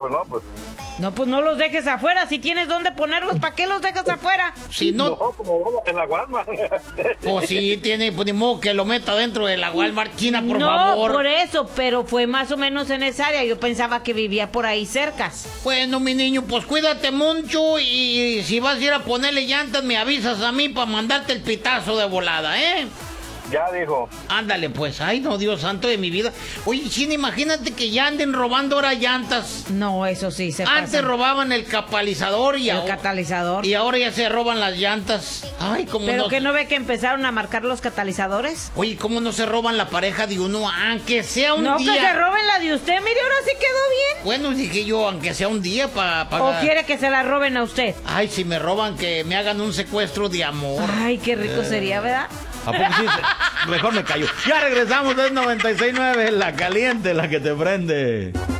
pues no, pues. No, pues no los dejes afuera. Si tienes dónde ponerlos, ¿para qué los dejas afuera? Si no, como en la Walmart. pues sí, tiene, pues ni modo que lo meta dentro de la Walmart, China, por no, favor. No, por eso, pero fue más o menos en esa área. Yo pensaba que vivía por ahí cerca. Bueno, mi niño, pues cuídate mucho y si vas a ir a ponerle llantas, me avisas a mí para mandarte el pitazo de volada, ¿eh? Ya dijo. Ándale, pues. Ay, no, Dios santo de mi vida. Oye, China, imagínate que ya anden robando ahora llantas. No, eso sí se Antes pasa. robaban el catalizador y el catalizador. Y ahora ya se roban las llantas. Ay, cómo ¿Pero no. que no ve que empezaron a marcar los catalizadores? Oye, ¿cómo no se roban la pareja de uno? Aunque sea un día. No, que se roben la de usted. Mire, ahora sí quedó bien. Bueno, dije yo, aunque sea un día para... ¿O quiere que se la roben a usted? Ay, si me roban, que me hagan un secuestro de amor. Ay, qué rico sería, ¿verdad? ¿A poco sí? Mejor me callo. Ya regresamos, es 96.9, la caliente, la que te prende.